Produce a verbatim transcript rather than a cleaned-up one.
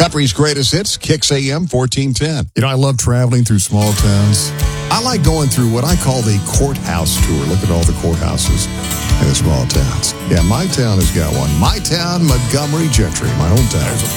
Country's greatest hits, Kicks A M fourteen ten. You know, I love traveling through small towns. I like going through what I call the courthouse tour. Look at all the courthouses in the small towns. Yeah, my town has got one. My town, Montgomery Gentry, my hometown.